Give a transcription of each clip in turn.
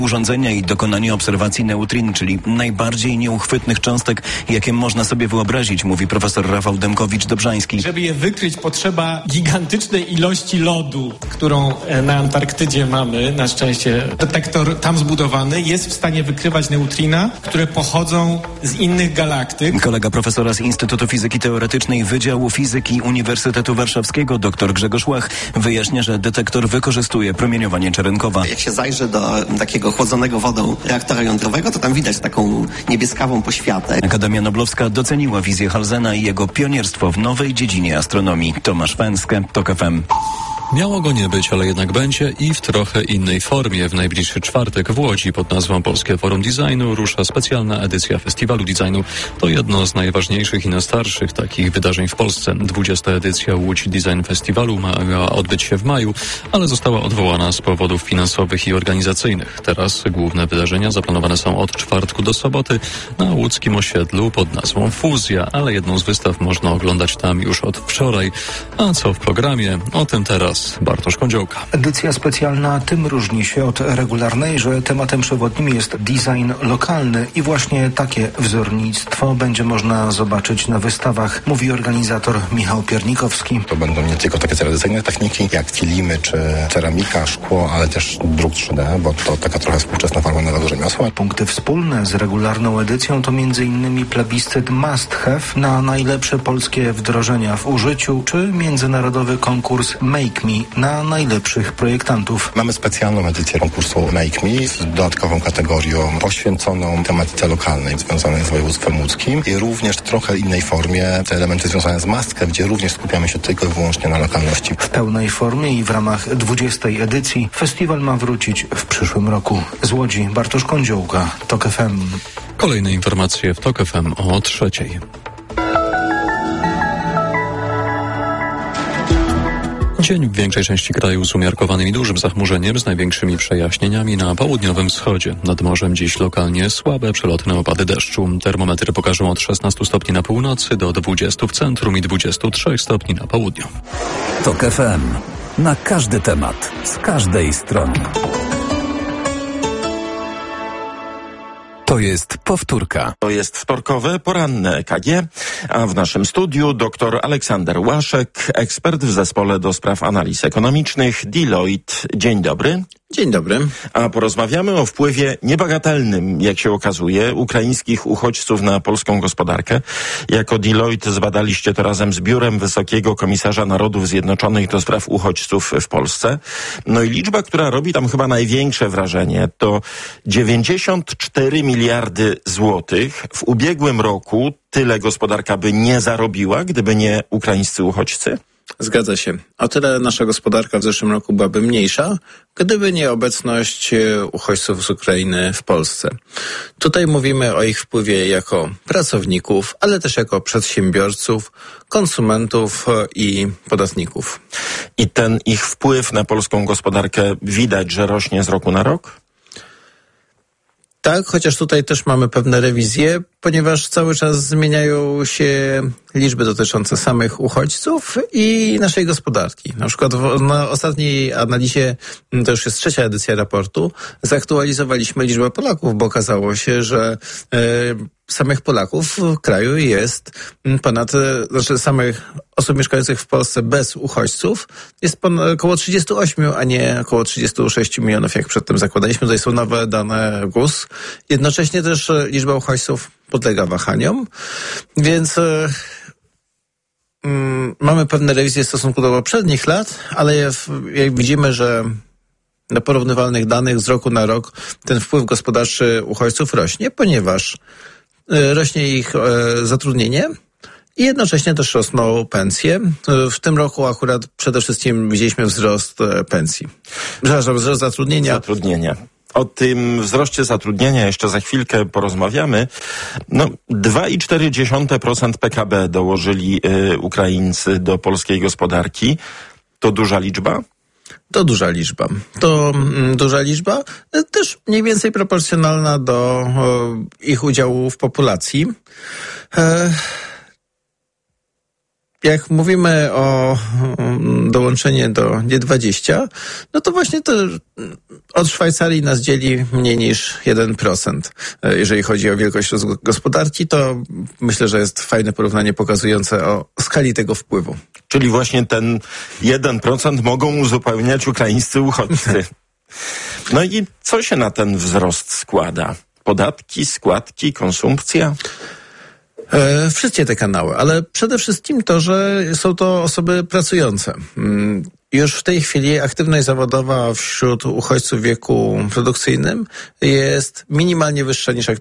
urządzenia i dokonanie obserwacji neutrin, czyli najbardziej nieuchwytnych cząstek, jakie można sobie wyobrazić, mówi profesor Rafał Dębkowicz-Dobrzański. Żeby je wykryć, potrzeba gigantycznej ilości lodu, którą na Antarktydzie mamy. Na szczęście detektor tam zbudowany jest w stanie wykrywać neutrina, które pochodzą z innych galaktyk. Kolega profesora z Instytutu Fizyki Teoretycznej Wydziału Fizyki Uniwersytetu Warszawskiego, dr Grzegorz Łach, wyjaśnia, że detektor wykorzystuje promieniowanie Czerynkowa. Jak się zajrzy do takiego chłodzonego wodą reaktora jądrowego, to tam widać taką niebieskawą poświatę. Akademia Noblowska doceniła wizję Halsena i jego pionierstwo w nowej dziedzinie astronomii. Tomasz Węskę, TOK FM. Miało go nie być, ale jednak będzie i w trochę innej formie. W najbliższy czwartek w Łodzi pod nazwą Polskie Forum Designu rusza specjalna edycja Festiwalu Designu. To jedno z najważniejszych i najstarszych takich wydarzeń w Polsce. 20. edycja Łódź Design Festiwalu miała odbyć się w maju, ale została odwołana z powodów finansowych i organizacyjnych. Teraz główne wydarzenia zaplanowane są od czwartku do soboty na łódzkim osiedlu pod nazwą Fuzja, ale jedną z wystaw można oglądać tam już od wczoraj. A co w programie? O tym teraz Bartosz Kądziołka. Edycja specjalna tym różni się od regularnej, że tematem przewodnim jest design lokalny i właśnie takie wzornictwo będzie można zobaczyć na wystawach, mówi organizator Michał Piernikowski. To będą nie tylko takie tradycyjne techniki jak filmy czy ceramika, szkło, ale też druk 3D, bo to taka trochę współczesna forma nowego rzemiosła. Punkty wspólne z regularną edycją to m.in. plebiscyt Must Have na najlepsze polskie wdrożenia w użyciu, czy międzynarodowy konkurs Make Me na najlepszych projektantów. Mamy specjalną edycję konkursu Make Me z dodatkową kategorią poświęconą tematyce lokalnej związanej z województwem łódzkim i również w trochę innej formie te elementy związane z maską, gdzie również skupiamy się tylko i wyłącznie na lokalności. W pełnej formie i w ramach 20. edycji festiwal ma wrócić w przyszłym roku. Z Łodzi Bartosz Kądziołka, TOK FM. Kolejne informacje w TOK FM o 3:00. Dzień w większej części kraju z umiarkowanym i dużym zachmurzeniem, z największymi przejaśnieniami na południowym wschodzie. Nad morzem dziś lokalnie słabe, przelotne opady deszczu. Termometry pokażą od 16 stopni na północy do 20 w centrum i 23 stopni na południu. TOK FM. Na każdy temat, z każdej strony. To jest powtórka. To jest wtorkowe, poranne EKG, a w naszym studiu dr Aleksander Łaszek, ekspert w zespole do spraw analiz ekonomicznych Deloitte. Dzień dobry. Dzień dobry. A porozmawiamy o wpływie niebagatelnym, jak się okazuje, ukraińskich uchodźców na polską gospodarkę. Jako Deloitte zbadaliście to razem z Biurem Wysokiego Komisarza Narodów Zjednoczonych do spraw uchodźców w Polsce. No i liczba, która robi tam chyba największe wrażenie, to 94 miliardy złotych. W ubiegłym roku tyle gospodarka by nie zarobiła, gdyby nie ukraińscy uchodźcy? Zgadza się. O tyle nasza gospodarka w zeszłym roku byłaby mniejsza, gdyby nie obecność uchodźców z Ukrainy w Polsce. Tutaj mówimy o ich wpływie jako pracowników, ale też jako przedsiębiorców, konsumentów i podatników. I ten ich wpływ na polską gospodarkę widać, że rośnie z roku na rok? Tak, chociaż tutaj też mamy pewne rewizje, ponieważ cały czas zmieniają się liczby dotyczące samych uchodźców i naszej gospodarki. Na przykład na ostatniej analizie, to już jest 3. edycja raportu, zaktualizowaliśmy liczbę Polaków, bo okazało się, że samych Polaków w kraju jest samych osób mieszkających w Polsce bez uchodźców jest około 38, a nie około 36 milionów, jak przedtem zakładaliśmy. Tutaj są nowe dane GUS. Jednocześnie też liczba uchodźców podlega wahaniom, więc mamy pewne rewizje w stosunku do poprzednich lat, ale jak widzimy, że na porównywalnych danych z roku na rok ten wpływ gospodarczy uchodźców rośnie, ponieważ rośnie ich zatrudnienie i jednocześnie też rosną pensje. W tym roku akurat przede wszystkim widzieliśmy wzrost pensji. Przepraszam, wzrost zatrudnienia. O tym wzroście zatrudnienia jeszcze za chwilkę porozmawiamy. 2,4% PKB dołożyli Ukraińcy do polskiej gospodarki. To duża liczba? To duża liczba, też mniej więcej proporcjonalna do ich udziału w populacji. jak mówimy o dołączenie do G20, no to właśnie to od Szwajcarii nas dzieli mniej niż 1%. Jeżeli chodzi o wielkość gospodarki, to myślę, że jest fajne porównanie pokazujące o skali tego wpływu. Czyli właśnie ten 1% mogą uzupełniać ukraińscy uchodźcy. No i co się na ten wzrost składa? Podatki, składki, konsumpcja? Wszystkie te kanały, ale przede wszystkim to, że są to osoby pracujące. Już w tej chwili aktywność zawodowa wśród uchodźców w wieku produkcyjnym jest minimalnie wyższa niż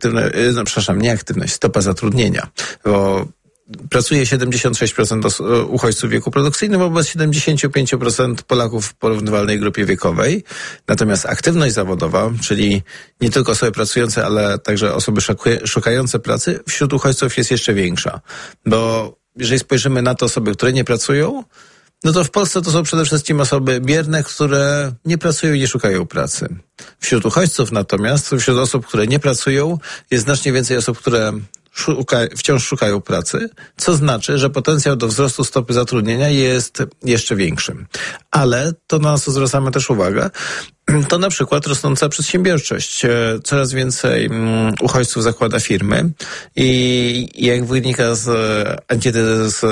stopa zatrudnienia, bo pracuje 76% uchodźców w wieku produkcyjnym wobec 75% Polaków w porównywalnej grupie wiekowej. Natomiast aktywność zawodowa, czyli nie tylko osoby pracujące, ale także osoby szukające pracy, wśród uchodźców jest jeszcze większa. Bo jeżeli spojrzymy na to osoby, które nie pracują, no to w Polsce to są przede wszystkim osoby bierne, które nie pracują i nie szukają pracy. Wśród uchodźców natomiast, wśród osób, które nie pracują, jest znacznie więcej osób, które wciąż szukają pracy, co znaczy, że potencjał do wzrostu stopy zatrudnienia jest jeszcze większy. Ale to, na co zwracamy też uwagę, to na przykład rosnąca przedsiębiorczość. Coraz więcej uchodźców zakłada firmy i jak wynika z ankiety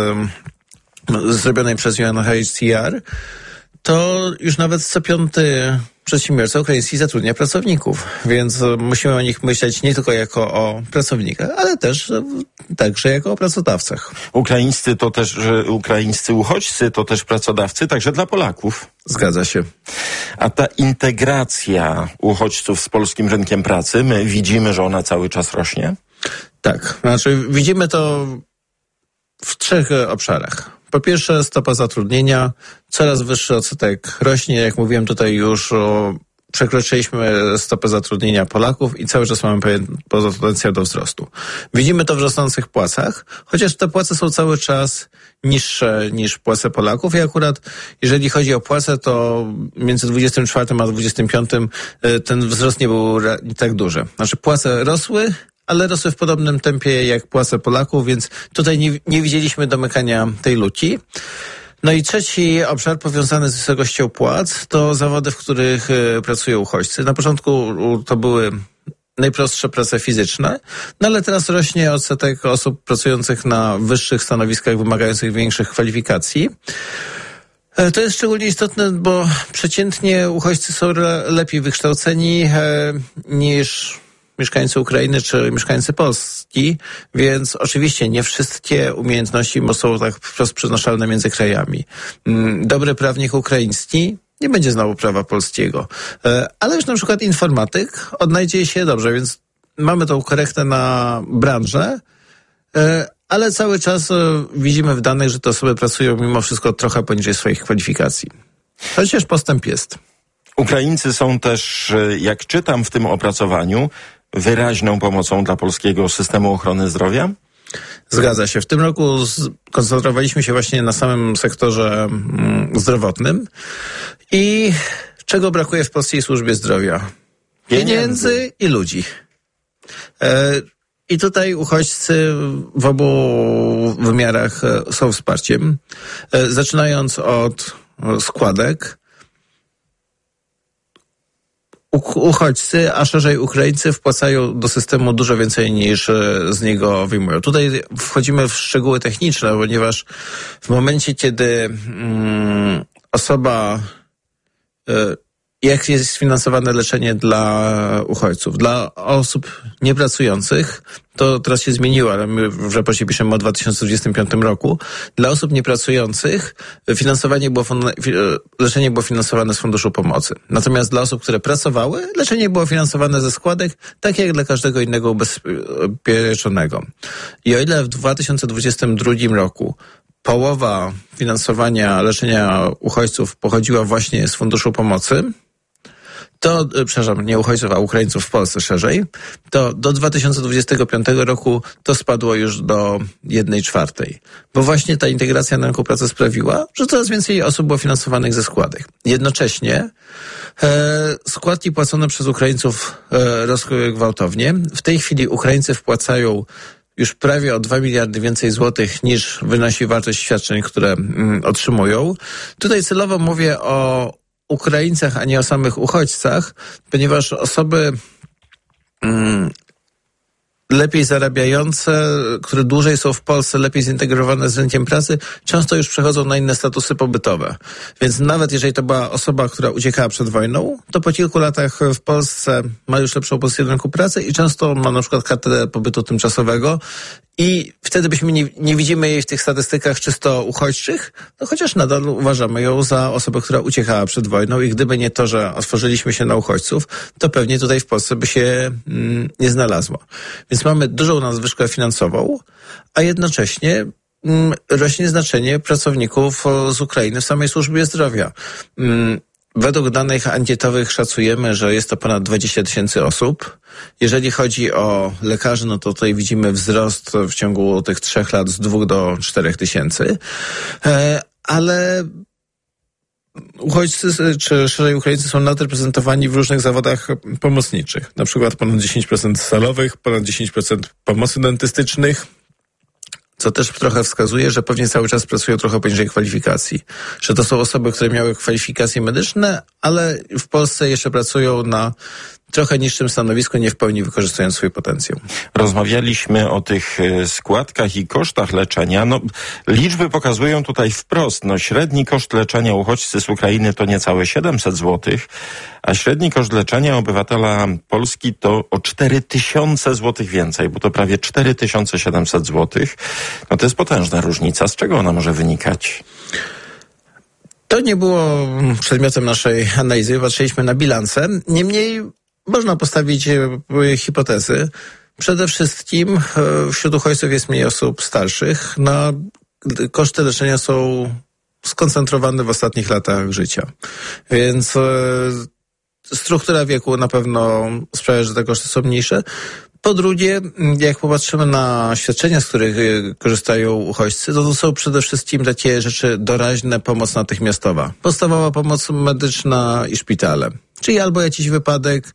zrobionej przez UNHCR, to już nawet co 5. przedsiębiorca ukraiński zatrudnia pracowników, więc musimy o nich myśleć nie tylko jako o pracownikach, ale też także jako o pracodawcach. Ukraińscy uchodźcy to też pracodawcy, także dla Polaków. Zgadza się. A ta integracja uchodźców z polskim rynkiem pracy, my widzimy, że ona cały czas rośnie? Tak, znaczy widzimy to w 3 obszarach. Po pierwsze, stopa zatrudnienia, coraz wyższy odsetek rośnie. Jak mówiłem tutaj już, przekroczyliśmy stopę zatrudnienia Polaków i cały czas mamy pewien potencjał do wzrostu. Widzimy to w rosnących płacach, chociaż te płace są cały czas niższe niż płace Polaków i akurat jeżeli chodzi o płace, to między 24 a 25 ten wzrost nie był tak duży. Znaczy płace rosły, ale rosły w podobnym tempie jak płace Polaków, więc tutaj nie widzieliśmy domykania tej luki. No i trzeci obszar powiązany z wysokością płac to zawody, w których pracują uchodźcy. Na początku to były najprostsze prace fizyczne, no ale teraz rośnie odsetek osób pracujących na wyższych stanowiskach wymagających większych kwalifikacji. To jest szczególnie istotne, bo przeciętnie uchodźcy są lepiej wykształceni niż mieszkańcy Ukrainy czy mieszkańcy Polski, więc oczywiście nie wszystkie umiejętności są tak wprost przenoszalne między krajami. Dobry prawnik ukraiński nie będzie znał prawa polskiego, ale już na przykład informatyk odnajdzie się dobrze, więc mamy tą korektę na branżę, ale cały czas widzimy w danych, że te osoby pracują mimo wszystko trochę poniżej swoich kwalifikacji. Chociaż postęp jest. Ukraińcy są też, jak czytam w tym opracowaniu, wyraźną pomocą dla polskiego systemu ochrony zdrowia? Zgadza się. W tym roku koncentrowaliśmy się właśnie na samym sektorze zdrowotnym. I czego brakuje w polskiej służbie zdrowia? Pieniędzy i ludzi. I tutaj uchodźcy w obu wymiarach są wsparciem. Zaczynając od składek, uchodźcy, a szerzej Ukraińcy wpłacają do systemu dużo więcej niż z niego wyjmują. Tutaj wchodzimy w szczegóły techniczne, ponieważ w momencie, kiedy osoba, jak jest sfinansowane leczenie dla uchodźców, dla osób niepracujących, to teraz się zmieniło, ale my w raporcie piszemy o 2025 roku. Dla osób niepracujących leczenie było finansowane z Funduszu Pomocy. Natomiast dla osób, które pracowały, leczenie było finansowane ze składek, tak jak dla każdego innego ubezpieczonego. I o ile w 2022 roku połowa finansowania leczenia uchodźców pochodziła właśnie z Funduszu Pomocy, nie uchodźców, a Ukraińców w Polsce szerzej, to do 2025 roku to spadło już do 1/4. Bo właśnie ta integracja na rynku pracy sprawiła, że coraz więcej osób było finansowanych ze składek. Jednocześnie składki płacone przez Ukraińców rosły gwałtownie. W tej chwili Ukraińcy wpłacają już prawie o 2 miliardy więcej złotych niż wynosi wartość świadczeń, które otrzymują. Tutaj celowo mówię o Ukraińcach, a nie o samych uchodźcach, ponieważ osoby lepiej zarabiające, które dłużej są w Polsce, lepiej zintegrowane z rynkiem pracy, często już przechodzą na inne statusy pobytowe. Więc nawet jeżeli to była osoba, która uciekała przed wojną, to po kilku latach w Polsce ma już lepszą pozycję na rynku pracy i często ma na przykład kartę pobytu tymczasowego i wtedy nie widzimy jej w tych statystykach czysto uchodźczych, no chociaż nadal uważamy ją za osobę, która uciekała przed wojną i gdyby nie to, że otworzyliśmy się na uchodźców, to pewnie tutaj w Polsce by się nie znalazło. Więc mamy dużą nadwyżkę finansową, a jednocześnie rośnie znaczenie pracowników z Ukrainy w samej służbie zdrowia. Według danych ankietowych szacujemy, że jest to ponad 20 000 osób. Jeżeli chodzi o lekarzy, no to tutaj widzimy wzrost w ciągu tych 3 lat z 2 do 4 tysięcy. Ale uchodźcy, czy szerzej Ukraińcy są nadreprezentowani w różnych zawodach pomocniczych. Na przykład ponad 10% salowych, ponad 10% pomocy dentystycznych, co też trochę wskazuje, że pewnie cały czas pracują trochę poniżej kwalifikacji. Że to są osoby, które miały kwalifikacje medyczne, ale w Polsce jeszcze pracują na trochę niższym stanowisku, nie w pełni wykorzystując swój potencjał. Rozmawialiśmy o tych składkach i kosztach leczenia. No, liczby pokazują tutaj wprost. No, średni koszt leczenia uchodźcy z Ukrainy to niecałe 700 zł, a średni koszt leczenia obywatela Polski to o 4000 zł więcej, bo to prawie 4700 zł. No to jest potężna różnica. Z czego ona może wynikać? To nie było przedmiotem naszej analizy, patrzyliśmy na bilanse. Niemniej można postawić hipotezy. Przede wszystkim wśród uchodźców jest mniej osób starszych. No, koszty leczenia są skoncentrowane w ostatnich latach życia. Więc struktura wieku na pewno sprawia, że te koszty są mniejsze. Po drugie, jak popatrzymy na świadczenia, z których korzystają uchodźcy, to są przede wszystkim takie rzeczy doraźne, pomoc natychmiastowa. Podstawowa pomoc medyczna i szpitale. Czyli albo jakiś wypadek,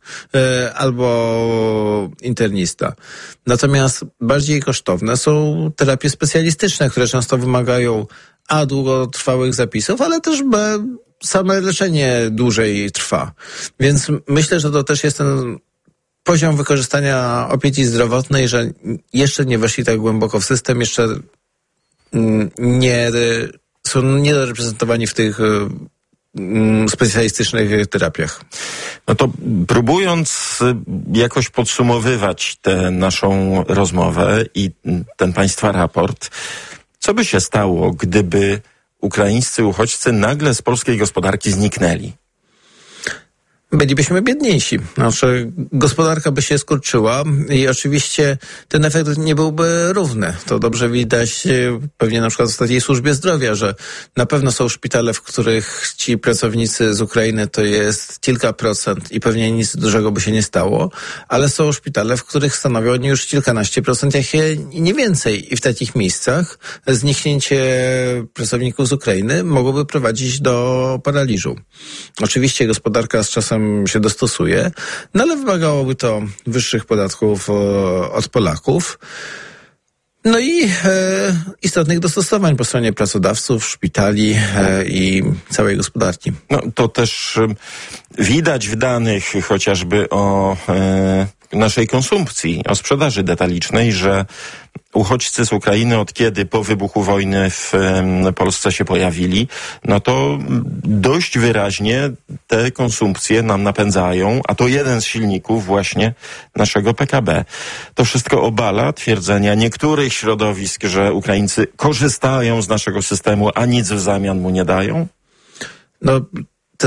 albo internista. Natomiast bardziej kosztowne są terapie specjalistyczne, które często wymagają a długotrwałych zapisów, ale też b same leczenie dłużej trwa. Więc myślę, że to też jest ten poziom wykorzystania opieki zdrowotnej, że jeszcze nie weszli tak głęboko w system, jeszcze nie są niedoreprezentowani w tych specjalistycznych terapiach. No to próbując jakoś podsumowywać tę naszą rozmowę i ten państwa raport, co by się stało, gdyby ukraińscy uchodźcy nagle z polskiej gospodarki zniknęli? Bylibyśmy biedniejsi. Znaczy, gospodarka by się skurczyła i oczywiście ten efekt nie byłby równy. To dobrze widać pewnie na przykład w takiej służbie zdrowia, że na pewno są szpitale, w których ci pracownicy z Ukrainy to jest kilka procent i pewnie nic dużego by się nie stało, ale są szpitale, w których stanowią oni już kilkanaście procent, jak nie więcej. I w takich miejscach zniknięcie pracowników z Ukrainy mogłoby prowadzić do paraliżu. Oczywiście gospodarka z czasem się dostosuje, no ale wymagałoby to wyższych podatków od Polaków. No i istotnych dostosowań po stronie pracodawców, szpitali i całej gospodarki. No to też widać w danych chociażby o naszej konsumpcji, o sprzedaży detalicznej, że uchodźcy z Ukrainy od kiedy po wybuchu wojny w Polsce się pojawili, no to dość wyraźnie te konsumpcje nam napędzają, a to jeden z silników właśnie naszego PKB. To wszystko obala twierdzenia niektórych środowisk, że Ukraińcy korzystają z naszego systemu, a nic w zamian mu nie dają? No, te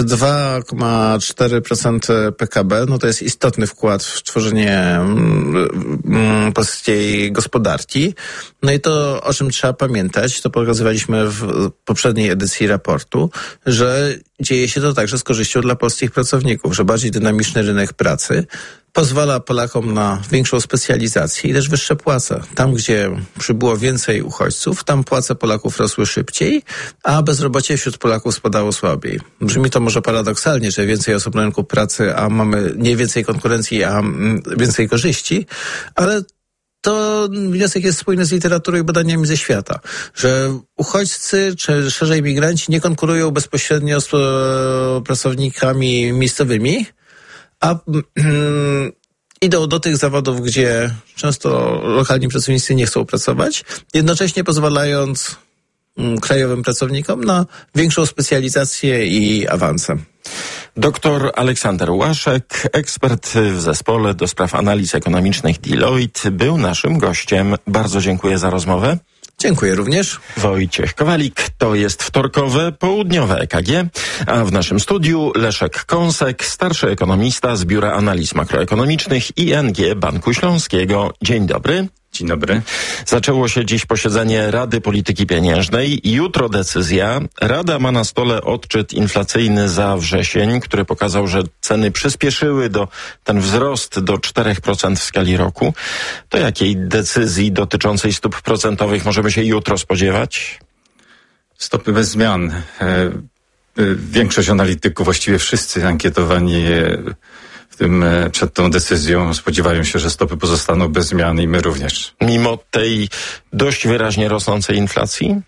2,4% PKB, no to jest istotny wkład w tworzenie polskiej gospodarki. No i to, o czym trzeba pamiętać, to pokazywaliśmy w poprzedniej edycji raportu, że dzieje się to także z korzyścią dla polskich pracowników, że bardziej dynamiczny rynek pracy pozwala Polakom na większą specjalizację i też wyższe płace. Tam, gdzie przybyło więcej uchodźców, tam płace Polaków rosły szybciej, a bezrobocie wśród Polaków spadało słabiej. Brzmi to może paradoksalnie, że więcej osób na rynku pracy, a mamy nie więcej konkurencji, a więcej korzyści, ale to wniosek jest spójny z literaturą i badaniami ze świata, że uchodźcy, czy szerzej migranci nie konkurują bezpośrednio z pracownikami miejscowymi, a idą do tych zawodów, gdzie często lokalni pracownicy nie chcą pracować, jednocześnie pozwalając krajowym pracownikom na większą specjalizację i awanse. Doktor Aleksander Łaszek, ekspert w zespole do spraw analiz ekonomicznych Deloitte, był naszym gościem. Bardzo dziękuję za rozmowę. Dziękuję również. Wojciech Kowalik, to jest wtorkowe, południowe EKG, a w naszym studiu Leszek Kąsek, starszy ekonomista z Biura Analiz Makroekonomicznych ING Banku Śląskiego. Dzień dobry. Dzień dobry. Zaczęło się dziś posiedzenie Rady Polityki Pieniężnej. Jutro decyzja. Rada ma na stole odczyt inflacyjny za wrzesień, który pokazał, że ceny przyspieszyły ten wzrost do 4% w skali roku. To jakiej decyzji dotyczącej stóp procentowych możemy się jutro spodziewać? Stopy bez zmian. Większość analityków, właściwie wszyscy ankietowani przed tą decyzją spodziewają się, że stopy pozostaną bez zmian i my również. Mimo tej dość wyraźnie rosnącej inflacji?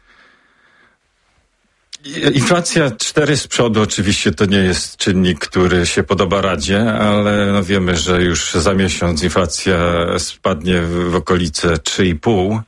Inflacja 4 z przodu oczywiście to nie jest czynnik, który się podoba Radzie, ale wiemy, że już za miesiąc inflacja spadnie w okolice 3,5,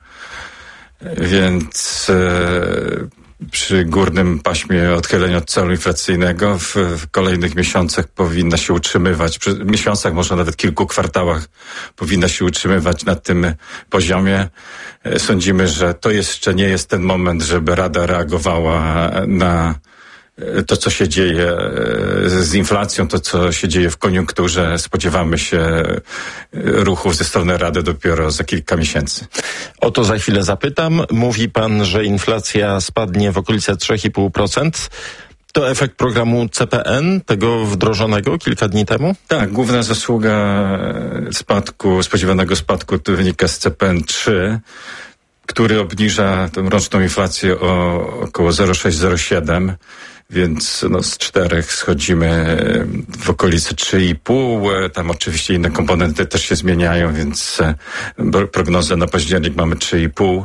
więc przy górnym paśmie odchylenia od celu inflacyjnego w kolejnych miesiącach powinna się utrzymywać, przy miesiącach, może nawet kilku kwartałach powinna się utrzymywać na tym poziomie. Sądzimy, że to jeszcze nie jest ten moment, żeby Rada reagowała na to, co się dzieje z inflacją, to, co się dzieje w koniunkturze. Spodziewamy się ruchów ze strony Rady dopiero za kilka miesięcy. O to za chwilę zapytam. Mówi pan, że inflacja spadnie w okolice 3,5%. To efekt programu CPN, tego wdrożonego kilka dni temu? Tak, główna zasługa spodziewanego spadku to wynika z CPN3, który obniża tę roczną inflację o około 0,6-0,7, więc z 4 schodzimy w okolicy 3,5. Tam oczywiście inne komponenty też się zmieniają, więc prognozę na październik mamy 3,5.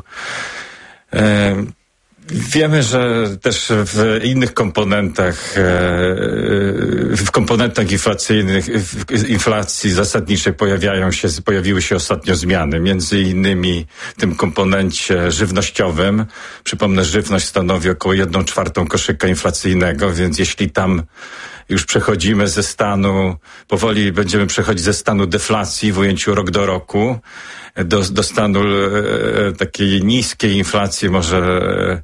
Wiemy, że też w innych komponentach, inflacyjnych, w inflacji zasadniczej pojawiły się ostatnio zmiany. Między innymi w tym komponencie żywnościowym. Przypomnę, żywność stanowi około 1/4 koszyka inflacyjnego, więc jeśli tam już przechodzimy powoli będziemy przechodzić ze stanu deflacji w ujęciu rok do roku, do stanu takiej niskiej inflacji, może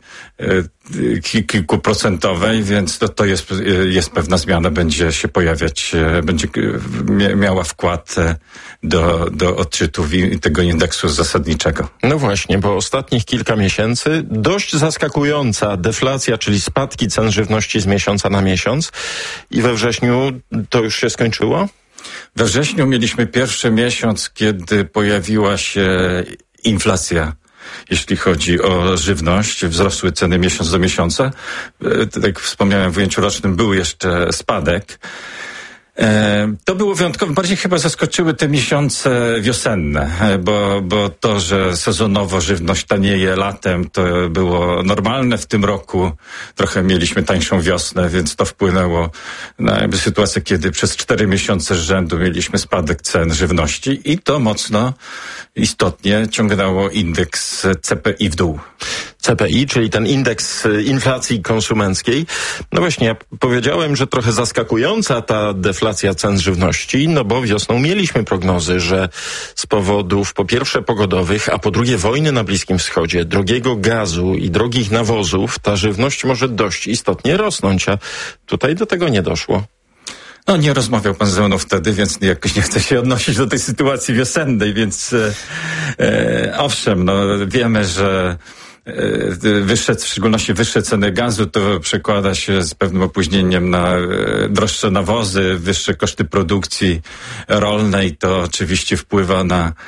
kilkuprocentowej, więc to jest pewna zmiana, będzie się pojawiać, będzie miała wkład do odczytu tego indeksu zasadniczego. No właśnie, bo ostatnich kilka miesięcy dość zaskakująca deflacja, czyli spadki cen żywności z miesiąca na miesiąc, i we wrześniu to już się skończyło? We wrześniu mieliśmy pierwszy miesiąc, kiedy pojawiła się inflacja, jeśli chodzi o żywność. Wzrosły ceny miesiąc do miesiąca. Tak jak wspomniałem, w ujęciu rocznym był jeszcze spadek. To było wyjątkowe. Bardziej chyba zaskoczyły te miesiące wiosenne, bo to, że sezonowo żywność tanieje latem, to było normalne. W tym roku trochę mieliśmy tańszą wiosnę, więc to wpłynęło na sytuację, kiedy przez 4 miesiące z rzędu mieliśmy spadek cen żywności i to mocno, istotnie ciągnęło indeks CPI w dół. CPI, czyli ten indeks inflacji konsumenckiej. No właśnie, ja powiedziałem, że trochę zaskakująca ta deflacja cen żywności, no bo wiosną mieliśmy prognozy, że z powodów po pierwsze pogodowych, a po drugie wojny na Bliskim Wschodzie, drogiego gazu i drogich nawozów, ta żywność może dość istotnie rosnąć, a tutaj do tego nie doszło. No, nie rozmawiał pan ze mną wtedy, więc jakoś nie chcę się odnosić do tej sytuacji wiosennej, więc owszem, wiemy, że w szczególności wyższe ceny gazu, to przekłada się z pewnym opóźnieniem na droższe nawozy, wyższe koszty produkcji rolnej. To oczywiście wpływa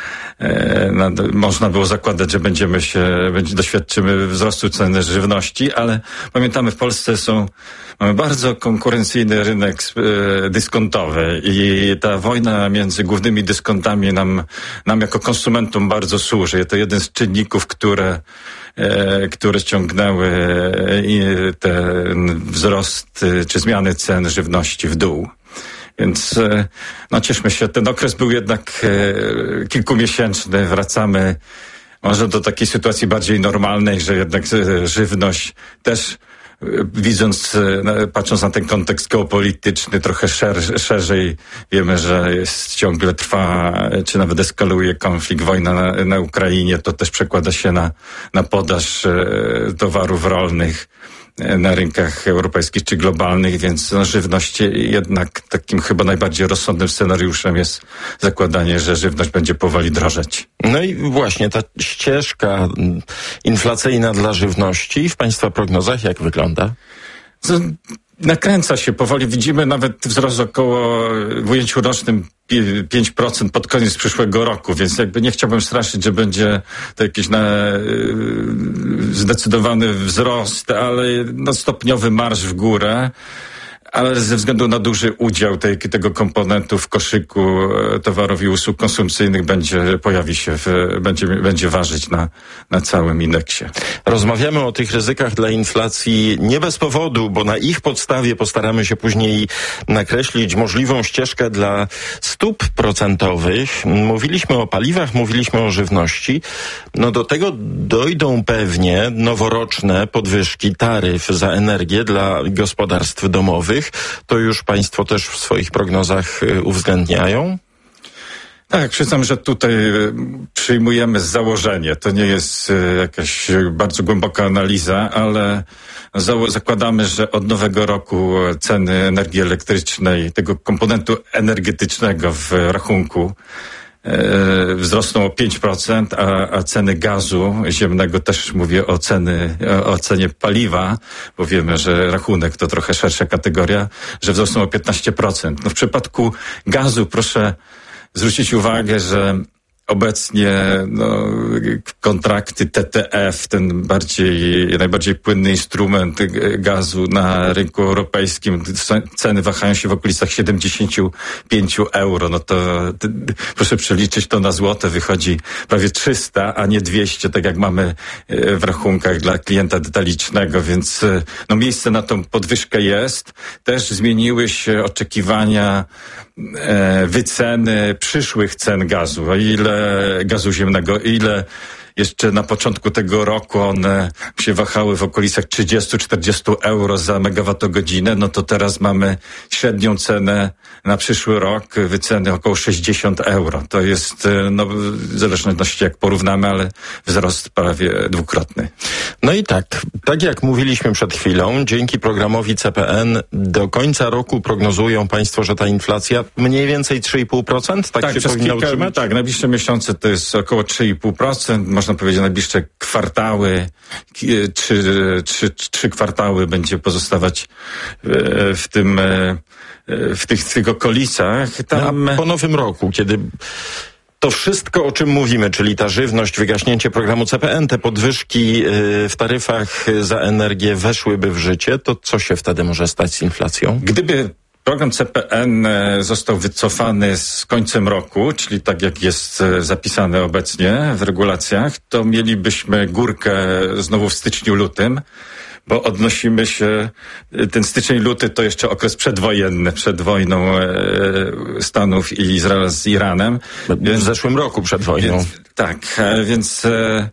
można było zakładać, że doświadczymy wzrostu ceny żywności, ale pamiętamy, w Polsce są Mamy bardzo konkurencyjny rynek dyskontowy i ta wojna między głównymi dyskontami nam jako konsumentom bardzo służy. To jeden z czynników, które ściągnęły ten wzrost czy zmiany cen żywności w dół. Więc cieszmy się. Ten okres był jednak kilkumiesięczny. Wracamy może do takiej sytuacji bardziej normalnej, że jednak żywność też patrząc na ten kontekst geopolityczny trochę szerzej, wiemy, że ciągle trwa, czy nawet eskaluje konflikt, wojna na Ukrainie, to też przekłada się na podaż towarów rolnych na rynkach europejskich czy globalnych, więc żywność jednak takim chyba najbardziej rozsądnym scenariuszem jest zakładanie, że żywność będzie powoli drożeć. No i właśnie ta ścieżka inflacyjna dla żywności w Państwa prognozach jak wygląda? Nakręca się powoli. Widzimy nawet wzrost w ujęciu rocznym 5% pod koniec przyszłego roku, więc jakby nie chciałbym straszyć, że będzie to jakiś zdecydowany wzrost, ale stopniowy marsz w górę. Ale ze względu na duży udział tego komponentu w koszyku towarów i usług konsumpcyjnych będzie ważyć na całym indeksie. Rozmawiamy o tych ryzykach dla inflacji nie bez powodu, bo na ich podstawie postaramy się później nakreślić możliwą ścieżkę dla stóp procentowych. Mówiliśmy o paliwach, mówiliśmy o żywności. Do tego dojdą pewnie noworoczne podwyżki taryf za energię dla gospodarstw domowych. To już Państwo też w swoich prognozach uwzględniają? Tak, przyznam, że tutaj przyjmujemy założenie. To nie jest jakaś bardzo głęboka analiza, ale zakładamy, że od nowego roku ceny energii elektrycznej, tego komponentu energetycznego w rachunku wzrosną o 5%, a ceny gazu ziemnego, też mówię o cenie paliwa, bo wiemy, że rachunek to trochę szersza kategoria, że wzrosną o 15%. W przypadku gazu proszę zwrócić uwagę, że obecnie kontrakty TTF, ten najbardziej płynny instrument gazu na rynku europejskim, ceny wahają się w okolicach 75 euro. Proszę przeliczyć to na złote, wychodzi prawie 300, a nie 200, tak jak mamy w rachunkach dla klienta detalicznego, więc miejsce na tą podwyżkę jest. Też zmieniły się oczekiwania wyceny przyszłych cen gazu, gazu ziemnego, ile jeszcze na początku tego roku one się wahały w okolicach 30-40 euro za megawattogodzinę, to teraz mamy średnią cenę na przyszły rok wyceny około 60 euro. To jest, w zależności jak porównamy, ale wzrost prawie dwukrotny. I tak jak mówiliśmy przed chwilą, dzięki programowi CPN do końca roku prognozują Państwo, że ta inflacja mniej więcej 3,5%? Tak się powinna utrzymać? Tak, najbliższe miesiące to jest około 3,5%. Można powiedzieć, najbliższe kwartały, trzy kwartały będzie pozostawać w tych okolicach. Po nowym roku, kiedy to wszystko, o czym mówimy, czyli ta żywność, wygaśnięcie programu CPN, te podwyżki w taryfach za energię weszłyby w życie, to co się wtedy może stać z inflacją? Gdyby program CPN został wycofany z końcem roku, czyli tak jak jest zapisane obecnie w regulacjach, to mielibyśmy górkę znowu w styczniu, lutym, bo odnosimy się, ten styczeń, luty to jeszcze okres przedwojenny, przed wojną Stanów i Izraela z Iranem. W zeszłym roku przed wojną. Więc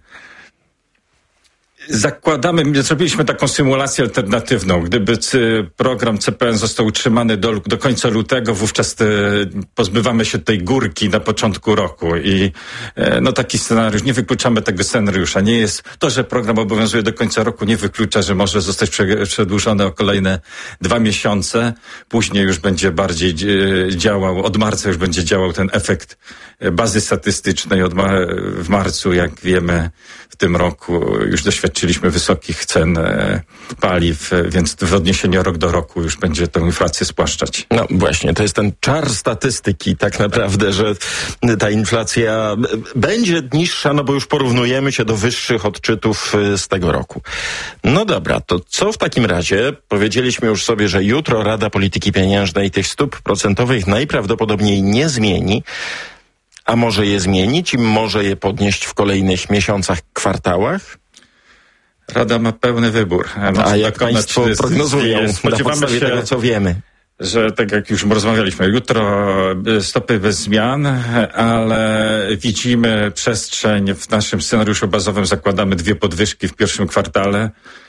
zrobiliśmy taką symulację alternatywną. Gdyby program CPN został utrzymany do końca lutego, wówczas pozbywamy się tej górki na początku roku i taki scenariusz, nie wykluczamy tego scenariusza. Nie jest to, że program obowiązuje do końca roku, nie wyklucza, że może zostać przedłużony o kolejne 2 miesiące. Później już będzie bardziej działał, od marca już będzie działał ten efekt bazy statystycznej. W marcu, jak wiemy, w tym roku już doświadczyliśmy doświadczyliśmy wysokich cen paliw, więc w odniesieniu rok do roku już będzie tę inflację spłaszczać. No właśnie, to jest ten czar statystyki tak naprawdę, że ta inflacja będzie niższa, no bo już porównujemy się do wyższych odczytów z tego roku. No dobra, to co w takim razie? Powiedzieliśmy już sobie, że jutro Rada Polityki Pieniężnej tych stóp procentowych najprawdopodobniej nie zmieni. A może je zmienić i może je podnieść w kolejnych miesiącach, kwartałach? Rada ma pełny wybór. A jak państwo prognozują na podstawie tego, co wiemy? Że tak jak już rozmawialiśmy, jutro stopy bez zmian, ale widzimy przestrzeń w naszym scenariuszu bazowym, zakładamy 2 podwyżki w pierwszym kwartale.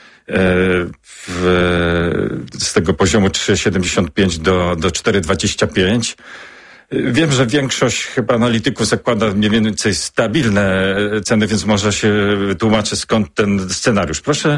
Z tego poziomu 3,75 do 4,25. Wiem, że większość chyba analityków zakłada mniej więcej stabilne ceny, więc może się tłumaczy, skąd ten scenariusz. Proszę,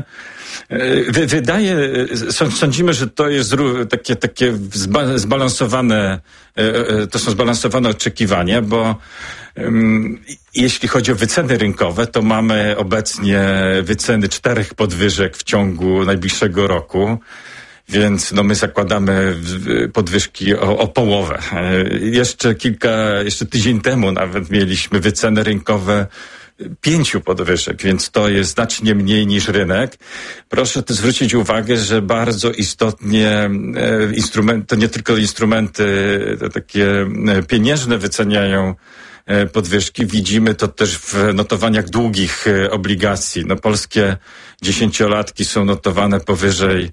sądzimy, że to jest takie zbalansowane, to są zbalansowane oczekiwania, bo jeśli chodzi o wyceny rynkowe, to mamy obecnie wyceny 4 podwyżek w ciągu najbliższego roku. Więc my zakładamy podwyżki o połowę. Jeszcze tydzień temu nawet mieliśmy wyceny rynkowe 5 podwyżek, więc to jest znacznie mniej niż rynek. Proszę też zwrócić uwagę, że bardzo istotnie to nie tylko instrumenty takie pieniężne wyceniają podwyżki. Widzimy to też w notowaniach długich obligacji. Polskie 10-latki są notowane powyżej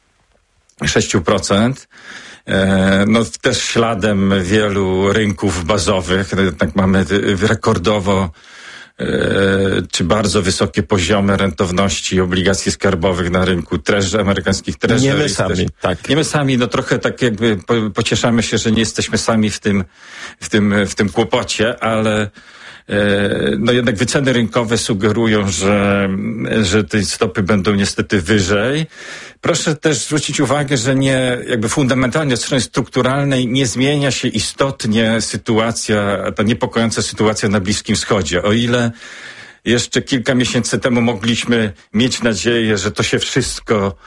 6%. Też śladem wielu rynków bazowych. Tak mamy rekordowo czy bardzo wysokie poziomy rentowności obligacji skarbowych na rynku amerykańskich treasury. Nie my sami, tak. Nie my sami, trochę tak jakby pocieszamy się, że nie jesteśmy sami w tym kłopocie, ale jednak wyceny rynkowe sugerują, że te stopy będą niestety wyżej. Proszę też zwrócić uwagę, że fundamentalnie od strony strukturalnej nie zmienia się istotnie ta niepokojąca sytuacja na Bliskim Wschodzie. O ile jeszcze kilka miesięcy temu mogliśmy mieć nadzieję, że to się wszystko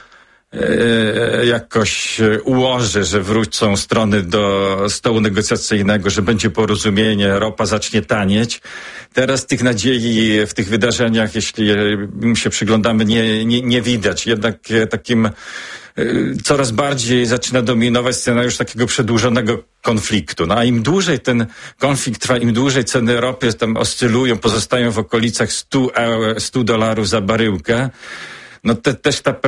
jakoś ułoży, że wrócą strony do stołu negocjacyjnego, że będzie porozumienie, ropa zacznie tanieć. Teraz tych nadziei w tych wydarzeniach, jeśli im się przyglądamy, nie widać. Jednak takim coraz bardziej zaczyna dominować scenariusz takiego przedłużonego konfliktu. A im dłużej ten konflikt trwa, im dłużej ceny ropy tam oscylują, pozostają w okolicach $100 za baryłkę, też ta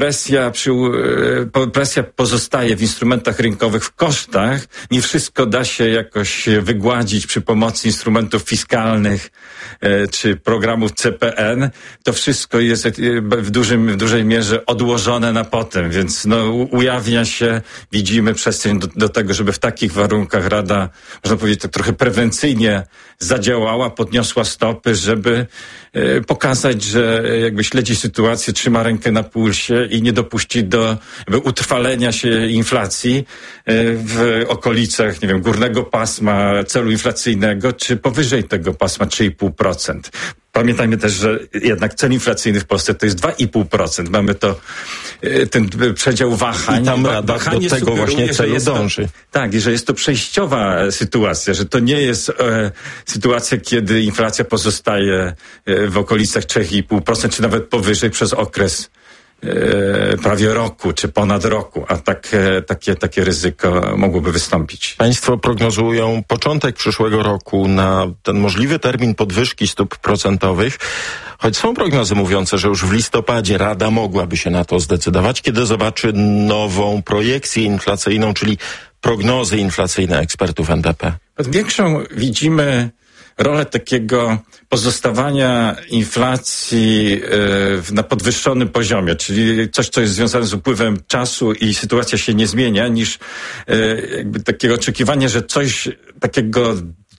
presja pozostaje w instrumentach rynkowych, w kosztach. Nie wszystko da się jakoś wygładzić przy pomocy instrumentów fiskalnych czy programów CPN. To wszystko jest w dużej mierze odłożone na potem, więc ujawnia się, widzimy przestrzeń do tego, żeby w takich warunkach Rada, można powiedzieć, tak trochę prewencyjnie zadziałała, podniosła stopy, żeby pokazać, że śledzi sytuację, trzyma rękę na pulsie i nie dopuści do utrwalenia się inflacji w okolicach, górnego pasma celu inflacyjnego, czy powyżej tego pasma 3,5%. Pamiętajmy też, że jednak cel inflacyjny w Polsce to jest 2,5%. Mamy ten przedział wahań. I tam Rada do tego właśnie dąży. Tak, i że jest to przejściowa sytuacja, że to nie jest sytuacja, kiedy inflacja pozostaje w okolicach 3,5%, czy nawet powyżej przez okres prawie roku, czy ponad roku, a takie ryzyko mogłoby wystąpić. Państwo prognozują początek przyszłego roku na ten możliwy termin podwyżki stóp procentowych, choć są prognozy mówiące, że już w listopadzie Rada mogłaby się na to zdecydować, kiedy zobaczy nową projekcję inflacyjną, czyli prognozy inflacyjne ekspertów NBP. Większą widzimy rolę takiego pozostawania inflacji na podwyższonym poziomie, czyli coś, co jest związane z upływem czasu i sytuacja się nie zmienia, niż takiego oczekiwania, że coś takiego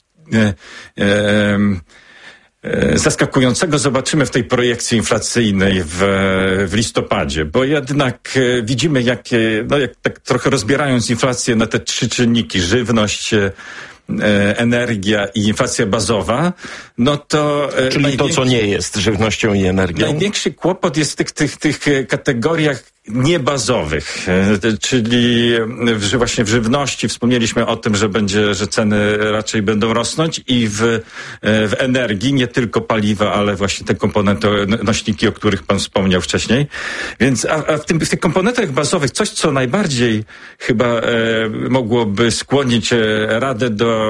zaskakującego zobaczymy w tej projekcji inflacyjnej w listopadzie, bo jednak widzimy, jak tak trochę rozbierając inflację na te 3 czynniki, żywność, energia i inflacja bazowa, no to... Czyli to, co nie jest żywnością i energią? Największy kłopot jest w tych kategoriach niebazowych, czyli właśnie w żywności wspomnieliśmy o tym, że ceny raczej będą rosnąć i w energii, nie tylko paliwa, ale właśnie te komponenty, nośniki, o których pan wspomniał wcześniej. Więc w tych komponentach bazowych coś, co najbardziej chyba mogłoby skłonić Radę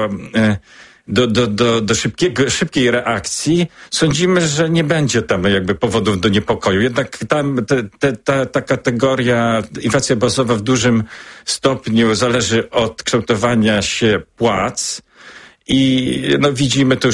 do szybkiej reakcji, sądzimy, że nie będzie tam jakby powodów do niepokoju. Jednak tam ta kategoria, inflacja bazowa w dużym stopniu zależy od kształtowania się płac i widzimy to już